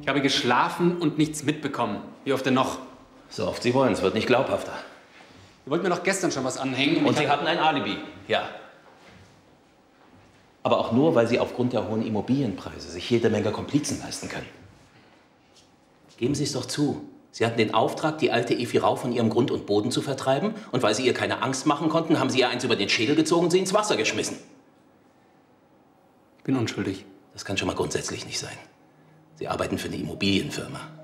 Ich habe geschlafen und nichts mitbekommen. Wie oft denn noch? So oft Sie wollen, es wird nicht glaubhafter. Ihr wollt mir doch gestern schon was anhängen. Und Sie hatten ein Alibi, ja. Aber auch nur, weil Sie aufgrund der hohen Immobilienpreise sich jede Menge Komplizen leisten können. Geben Sie es doch zu. Sie hatten den Auftrag, die alte Evi Rau von ihrem Grund und Boden zu vertreiben. Und weil Sie ihr keine Angst machen konnten, haben Sie ihr eins über den Schädel gezogen und sie ins Wasser geschmissen. Ich bin unschuldig. Das kann schon mal grundsätzlich nicht sein. Sie arbeiten für eine Immobilienfirma.